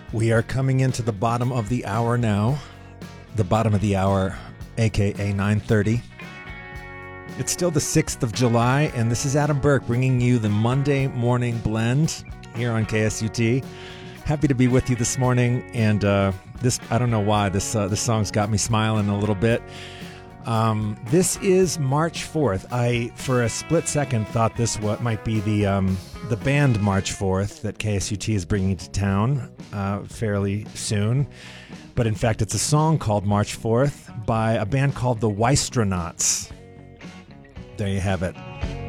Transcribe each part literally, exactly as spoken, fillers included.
We are coming into the bottom of the hour now. The bottom of the hour, aka nine thirty. It's still the sixth of July, and this is Adam Burke bringing you the Monday Morning Blend here on K S U T. Happy to be with you this morning, and uh, this, I don't know why, this uh, this song's got me smiling a little bit. Um, this is March fourth. I, for a split second, thought this what might be the um, the band March fourth that K S U T is bringing to town uh, fairly soon. But in fact, it's a song called March fourth by a band called the Wystronauts. There you have it.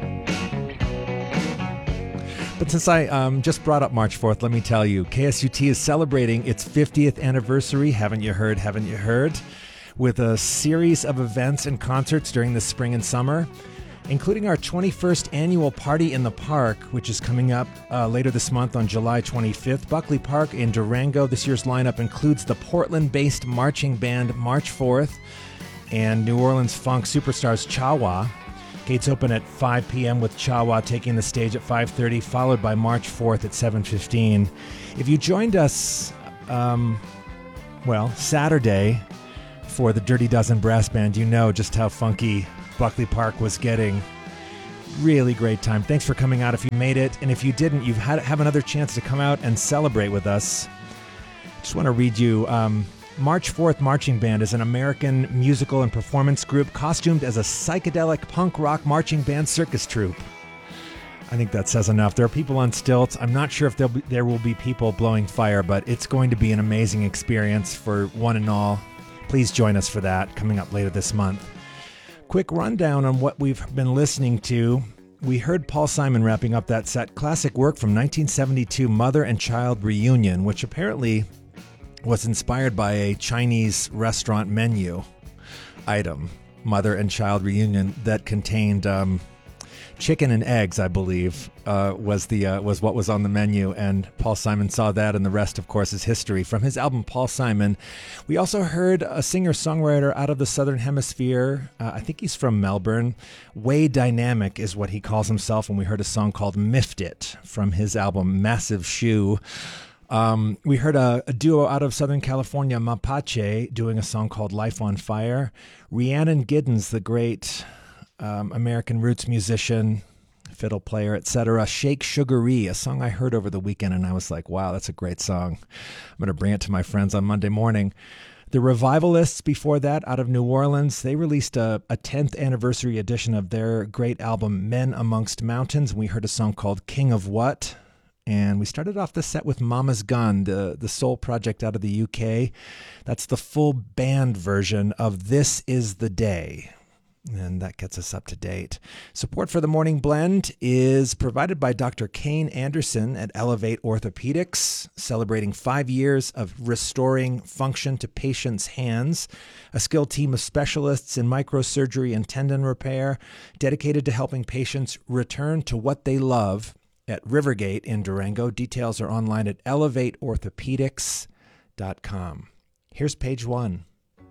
But since I um, just brought up March fourth, let me tell you, K S U T is celebrating its fiftieth anniversary. Haven't you heard? Haven't you heard? With a series of events and concerts during the spring and summer, including our twenty-first annual Party in the Park, which is coming up uh, later this month on July twenty-fifth. Buckley Park in Durango. This year's lineup includes the Portland-based marching band March fourth and New Orleans funk superstars Cha-Wa. Gates open at five p.m. with Cha-Wa taking the stage at five thirty, followed by March fourth at seven fifteen. If you joined us, um, well, Saturday for the Dirty Dozen Brass Band, you know just how funky Buckley Park was getting. Really great time. Thanks for coming out if you made it. And if you didn't, you had have another chance to come out and celebrate with us. Just want to read you. Um, March fourth Marching Band is an American musical and performance group costumed as a psychedelic punk rock marching band circus troupe. I think that says enough. There are people on stilts. I'm not sure if there'll be, there will be people blowing fire, but it's going to be an amazing experience for one and all. Please join us for that coming up later this month. Quick rundown on what we've been listening to. We heard Paul Simon wrapping up that set. Classic work from nineteen seventy-two, Mother and Child Reunion, which apparently was inspired by a Chinese restaurant menu item, Mother and Child Reunion, that contained um, chicken and eggs, I believe, uh, was the uh, was what was on the menu, and Paul Simon saw that, and the rest, of course, is history. From his album Paul Simon, we also heard a singer-songwriter out of the Southern Hemisphere. Uh, I think he's from Melbourne. Way Dynamic is what he calls himself, and we heard a song called Miffed It from his album Massive Shoe. Um, we heard a, a duo out of Southern California, Mapache, doing a song called Life on Fire. Rhiannon Giddens, the great um, American roots musician, fiddle player, et cetera. Shake Sugaree, a song I heard over the weekend, and I was like, wow, that's a great song. I'm going to bring it to my friends on Monday morning. The Revivalists before that, out of New Orleans, they released a, a tenth anniversary edition of their great album, Men Amongst Mountains, and we heard a song called King of What? And we started off the set with Mama's Gun, the, the soul project out of the U K. That's the full band version of This Is the Day. And that gets us up to date. Support for the Morning Blend is provided by Doctor Kane Anderson at Elevate Orthopedics, celebrating five years of restoring function to patients' hands. A skilled team of specialists in microsurgery and tendon repair dedicated to helping patients return to what they love at Rivergate in Durango. Details are online at elevate orthopedics dot com. Here's page one.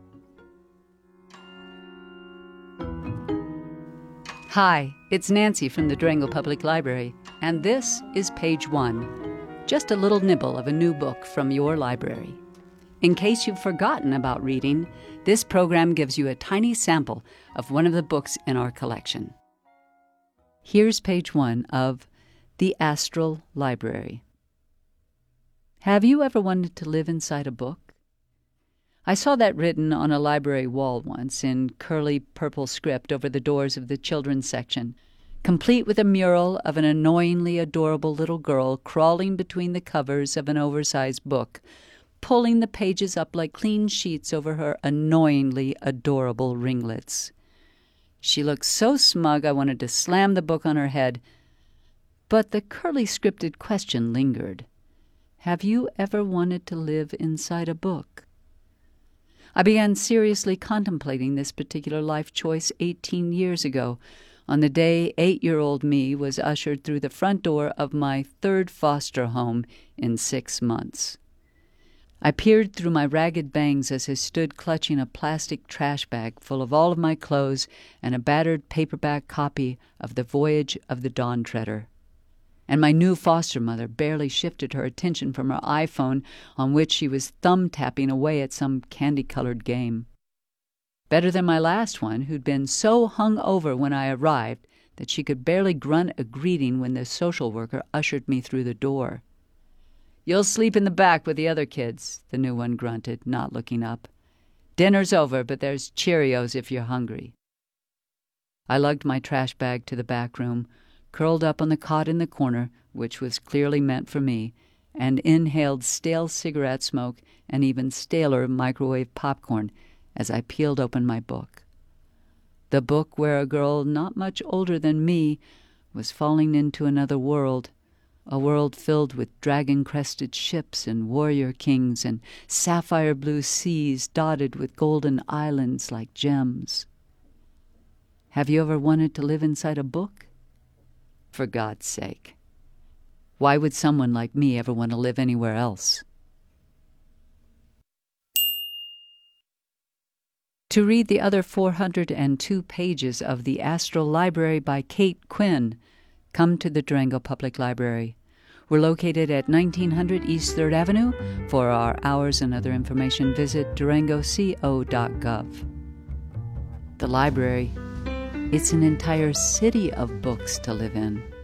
Hi, it's Nancy from the Durango Public Library, and this is Page One, just a little nibble of a new book from your library. In case you've forgotten about reading, this program gives you a tiny sample of one of the books in our collection. Here's Page One of The Astral Library. Have you ever wanted to live inside a book? I saw that written on a library wall once in curly purple script over the doors of the children's section, complete with a mural of an annoyingly adorable little girl crawling between the covers of an oversized book, pulling the pages up like clean sheets over her annoyingly adorable ringlets. She looked so smug I wanted to slam the book on her head, but the curly scripted question lingered. Have you ever wanted to live inside a book? I began seriously contemplating this particular life choice eighteen years ago, on the day eight-year-old me was ushered through the front door of my third foster home in six months. I peered through my ragged bangs as I stood clutching a plastic trash bag full of all of my clothes and a battered paperback copy of The Voyage of the Dawn Treader. and my new foster mother barely shifted her attention from her iPhone, on which she was thumb-tapping away at some candy-colored game. Better than my last one, who'd been so hung over when I arrived that she could barely grunt a greeting when the social worker ushered me through the door. "You'll sleep in the back with the other kids," the new one grunted, not looking up. "Dinner's over, but there's Cheerios if you're hungry." I lugged my trash bag to the back room, curled up on the cot in the corner, which was clearly meant for me, and inhaled stale cigarette smoke and even staler microwave popcorn as I peeled open my book. The book where a girl not much older than me was falling into another world, a world filled with dragon-crested ships and warrior kings and sapphire-blue seas dotted with golden islands like gems. Have you ever wanted to live inside a book? For God's sake. Why would someone like me ever want to live anywhere else? To read the other four hundred two pages of The Astral Library by Kate Quinn, come to the Durango Public Library. We're located at nineteen hundred East third Avenue. For our hours and other information, visit durango co dot gov. The library, it's an entire city of books to live in.